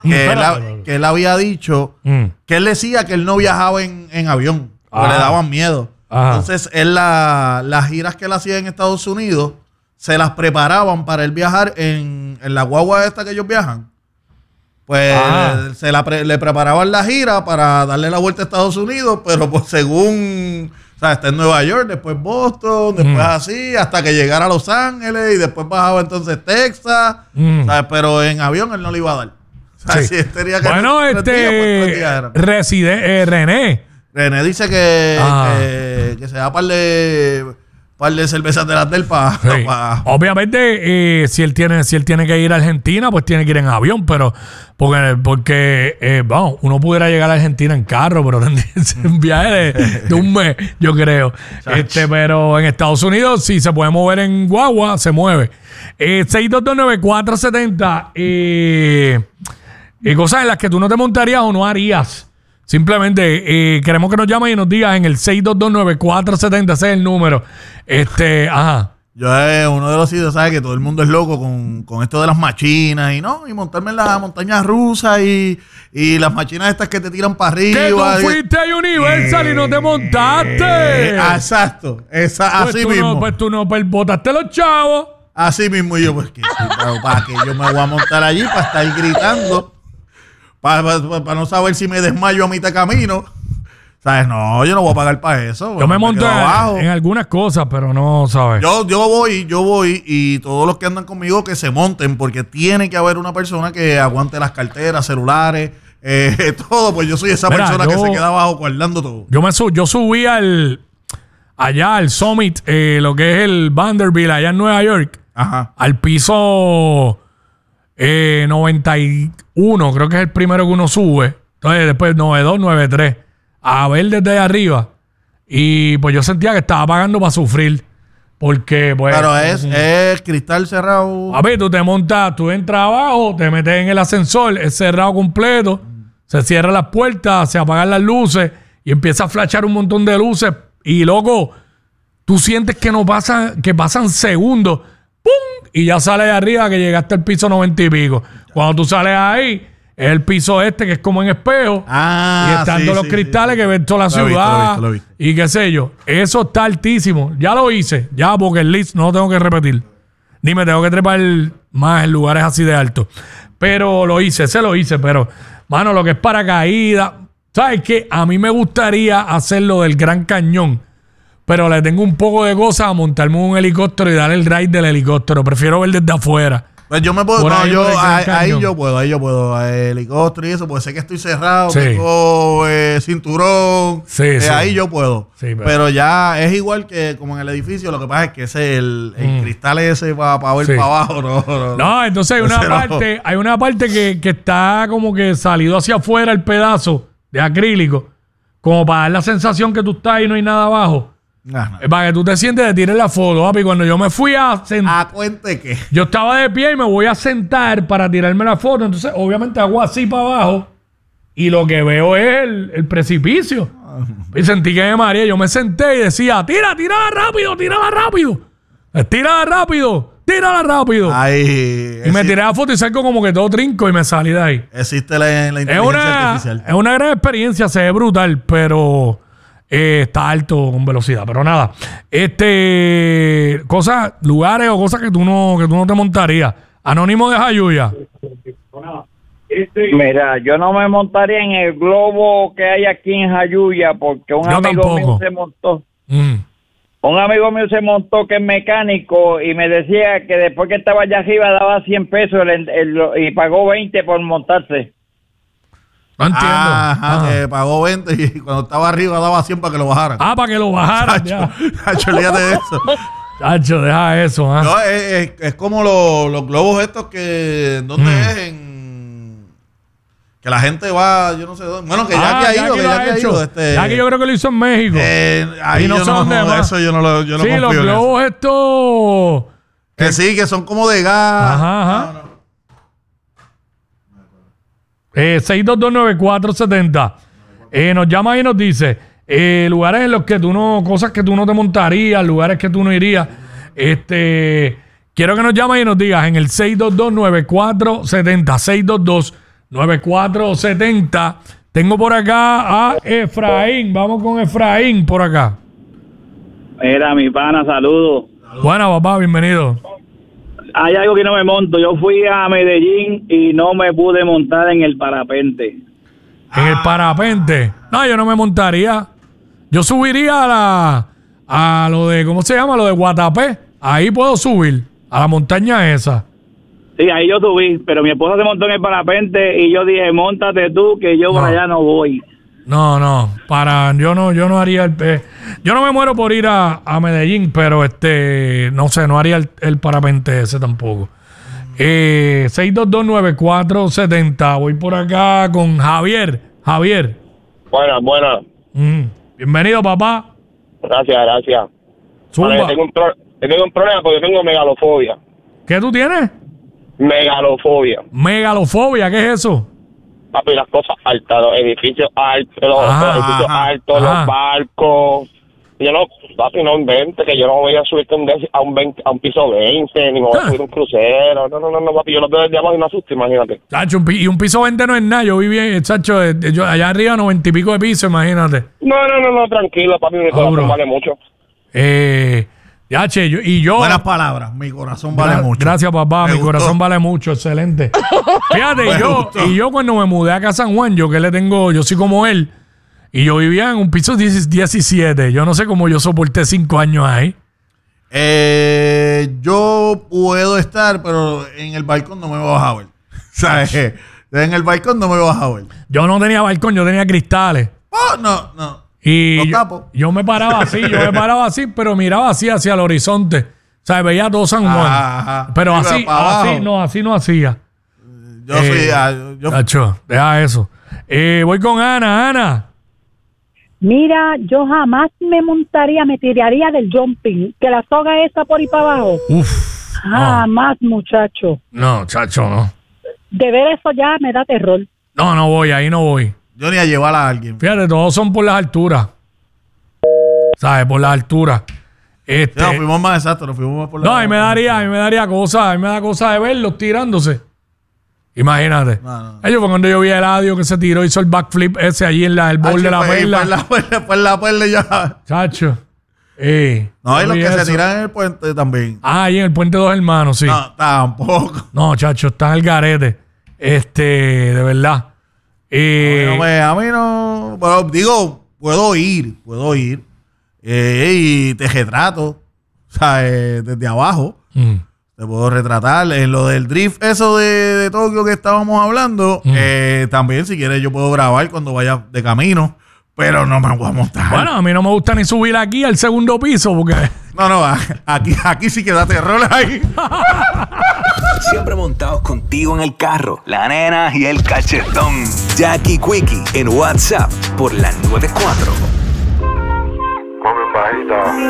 que él había dicho que él decía que él no viajaba en avión, porque le daban miedo. Entonces, él las giras que él hacía en Estados Unidos se las preparaban para él viajar en la guagua esta que ellos viajan. Pues le preparaban la gira para darle la vuelta a Estados Unidos, pero pues según... O sea, está en Nueva York, después Boston, después así, hasta que llegara a Los Ángeles y después bajaba entonces Texas. ¿Sabes? Pero en avión él no le iba a dar. O sea, si él tenía que René dice que se da par de cervezas de las del Obviamente, si él tiene que ir a Argentina, pues tiene que ir en avión, pero porque vamos, uno pudiera llegar a Argentina en carro, pero es un viaje de un mes, yo creo. Pero en Estados Unidos, si se puede mover en guagua, se mueve. 6229470 cosas en las que tú no te montarías o no harías. Simplemente queremos que nos llamen y nos digas en el 6229470, ese es el número. Yo uno de los sitios, ¿sabes? Que todo el mundo es loco con esto de las machinas y montarme en la montaña rusa y las machinas estas que te tiran para arriba. Que tú fuiste a Universal y no te montaste. Exacto. Así mismo. Pues tú no, botaste los chavos. Así mismo. Y yo, pues, ¿para qué yo me voy a montar allí? Para estar gritando. Para no saber si me desmayo a mitad de camino. ¿Sabes? No, yo no voy a pagar para eso. Yo me monto en algunas cosas, pero no, ¿sabes? Yo voy y todos los que andan conmigo que se monten, porque tiene que haber una persona que aguante las carteras, celulares, todo. Pues yo soy esa persona que se queda abajo guardando todo. Yo subí allá al Summit, lo que es el Vanderbilt, allá en Nueva York, al piso 91, creo que es el primero que uno sube. Entonces después 92, 93. A ver desde arriba. Y pues yo sentía que estaba pagando para sufrir. Porque, pues. Pero es cristal cerrado. A ver, tú te montas, tú entras abajo, te metes en el ascensor, es cerrado completo, se cierran las puertas, se apagan las luces y empieza a flashar un montón de luces. Y loco, tú sientes que pasan segundos. ¡Pum! Y ya sales de arriba que llegaste al piso 90 y pico. Cuando tú sales ahí, es el piso que es como en espejo. Y están todos los cristales que ven toda la ciudad. Lo vi. Y qué sé yo. Eso está altísimo. Ya lo hice. Ya porque el list no lo tengo que repetir. Ni me tengo que trepar más en lugares así de alto. Pero lo hice. Pero, mano, lo que es paracaídas. ¿Sabes qué? A mí me gustaría hacer lo del Gran Cañón. Pero le tengo un poco de cosas a montarme un helicóptero y dar el ride del helicóptero. Prefiero ver desde afuera. Pues yo me puedo, ahí yo puedo, helicóptero y eso, porque sé que estoy cerrado, tengo cinturón, ahí yo puedo. Sí, pero ya es igual que como en el edificio, lo que pasa es que ese el cristal ese para ver para abajo, no, entonces hay una parte que está como que salido hacia afuera el pedazo de acrílico, como para dar la sensación que tú estás y no hay nada abajo. Para que tú te sientes de tirar la foto, papi. Cuando yo me fui a sentar, cuente que yo estaba de pie y me voy a sentar para tirarme la foto. Entonces, obviamente, hago así para abajo y lo que veo es el precipicio. Y sentí que me mareé. Yo me senté y decía: tírala rápido. Ay, y me tiré la foto y salgo como que todo trinco y me salí de ahí. Existe la inteligencia artificial. Es una gran experiencia, se ve brutal, pero está alto con velocidad. Pero nada, lugares o cosas que tú no te montarías. Anónimo de Jayuya. Mira, yo no me montaría en el globo que hay aquí en Jayuya porque un amigo mío se montó. Un amigo mío se montó que es mecánico y me decía que después que estaba allá arriba daba 100 pesos y pagó 20 por montarse. No entiendo. Que pagó 20 y cuando estaba arriba daba 100 para que lo bajaran. Para que lo bajaran. Chacho, olvídate de eso. Chacho, deja eso. No, es como los globos estos que... ¿Dónde es? Que la gente va, yo no sé dónde. Bueno, que ya que ha ido. Ya que yo creo que lo hizo en México. Ahí no sé dónde va. Eso yo no confío en eso. Sí, los globos estos... Que sí, que son como de gas. Ajá. 6229470. Nos llama y nos dice lugares en los que cosas que tú no te montarías, lugares que tú no irías. Quiero que nos llames y nos digas en el 6229470, 9470. Tengo por acá a Efraín. Vamos con Efraín por acá. Mira, mi pana, saludos. Buena, papá, bienvenido. Hay algo que no me monto. Yo fui a Medellín y no me pude montar en el parapente. ¿En el parapente? No, yo no me montaría. Yo subiría a lo de, ¿cómo se llama? Lo de Guatapé. Ahí puedo subir, a la montaña esa. Sí, ahí yo subí, pero mi esposa se montó en el parapente y yo dije, móntate tú, que yo por allá no voy. No, yo no haría yo no me muero por ir a Medellín, pero no sé, no haría el parapente ese tampoco. 6229470. Voy por acá con Javier. Buenas. Bienvenido, papá. Gracias. Zumba. Vale, tengo un problema porque yo tengo megalofobia. ¿Qué tú tienes? Megalofobia. Megalofobia, ¿qué es eso? Papi, las cosas altas, los edificios altos, los barcos. Yo no, papi, no invente que yo no voy a subirte a un piso 20, ni me voy a subir un crucero. No, papi, yo lo veo desde abajo y me asusto, imagínate. Chacho, y un piso 20 no es nada. Yo viví, chacho, yo allá arriba 90 y pico de piso, imagínate. No, tranquilo, papi, mi corazón vale mucho. Yo... Buenas palabras, mi corazón vale mucho. Gracias, papá, mi corazón vale mucho, excelente. Fíjate, yo cuando me mudé acá a San Juan, yo soy como él, y yo vivía en un piso 17. Yo no sé cómo yo soporté 5 años ahí. Yo puedo estar, pero en el balcón no me vas a ver. ¿Sabes? En el balcón no me vas a ver. Yo no tenía balcón, yo tenía cristales. Oh, no. Y yo me paraba así, pero miraba así hacia el horizonte. O sea, veía todo San Juan. Pero así no hacía. Tacho, deja eso. Voy con Ana. Mira, yo jamás me tiraría del jumping, que la soga esa por ahí para abajo. Jamás, muchacho. No, chacho, no. De ver eso ya me da terror. No voy, ahí no voy. Yo ni a llevar a alguien. Fíjate, todos son por las alturas. ¿Sabes? Por las alturas. Nos fuimos más exactos, nos fuimos más por las alturas. No, a mí me daría cosa de verlos tirándose. Imagínate. Ellos fue cuando yo vi a Eladio que se tiró, hizo el backflip ese allí en el bol de la perla. Pues la perla ya. Chacho. No, hay los que se tiran en el puente también. Ahí en el puente Dos Hermanos, sí. No, tampoco. No, chacho, está en el garete. De verdad. A mí no. Bueno, digo, puedo ir. Y te retrato. O sea, desde abajo. Te puedo retratar. En lo del drift, eso de Tokio que estábamos hablando, también, si quieres, yo puedo grabar cuando vaya de camino. Pero no me voy a montar. Bueno, a mí no me gusta ni subir aquí al segundo piso porque... No, aquí sí que da terror ahí. Siempre montados contigo en el carro, la nena y el cachetón. Jackie Quickie en WhatsApp por la 94.